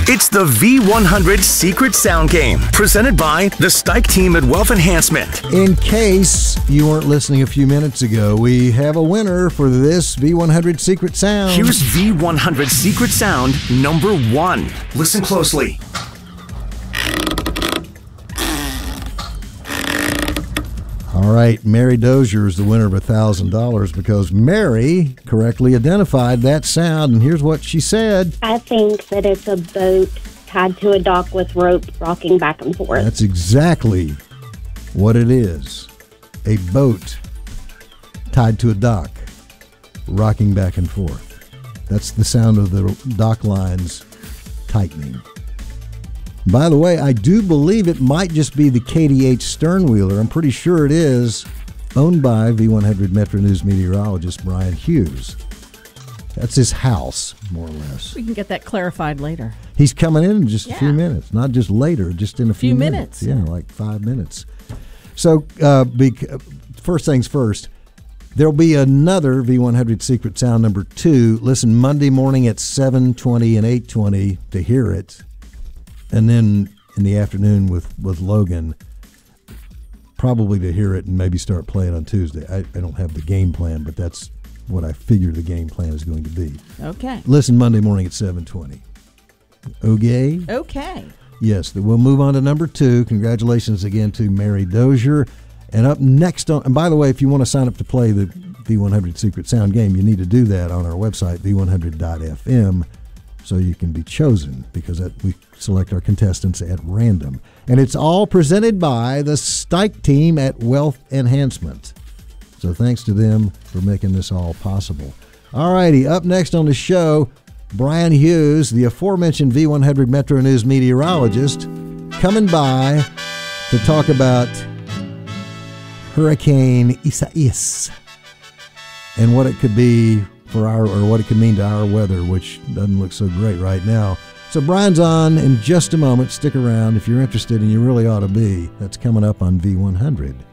It's the V100 Secret Sound Game, presented by the Stike team at Wealth Enhancement. In case you weren't listening a few minutes ago, we have a winner for this V100 Secret Sound. Here's V100 Secret Sound number 1. Listen closely. All right, Mary Dozier is the winner of $1,000 because Mary correctly identified that sound, and here's what she said. I think that it's a boat tied to a dock with rope rocking back and forth. That's exactly what it is. A boat tied to a dock, rocking back and forth. That's the sound of the dock lines tightening. By the way, I do believe it might just be the KDH Sternwheeler. I'm pretty sure it is, owned by V100 Metro News meteorologist Brian Hughes. That's his house, more or less. We can get that clarified later. He's coming in just a few minutes. Not just later, just in a few minutes. Yeah, like 5 minutes. So, first things first, there'll be another V100 Secret Sound number 2. Listen Monday morning at 7:20 and 8:20 to hear it. And then in the afternoon with Logan, probably to hear it and maybe start playing on Tuesday. I don't have the game plan, but that's what I figure the game plan is going to be. Okay. Listen Monday morning at 7:20. Okay? Okay. Yes, we'll move on to number 2. Congratulations again to Mary Dozier. And up next on, and by the way, if you want to sign up to play the V100 Secret Sound game, you need to do that on our website, v100.fm. So you can be chosen because we select our contestants at random. And it's all presented by the Stike team at Wealth Enhancement. So thanks to them for making this all possible. All righty, up next on the show, Brian Hughes, the aforementioned V100 Metro News meteorologist, coming by to talk about Hurricane Isaias and what it could be for what it could mean to our weather, which doesn't look so great right now. So Brian's on in just a moment. Stick around if you're interested, and you really ought to be. That's coming up on V100.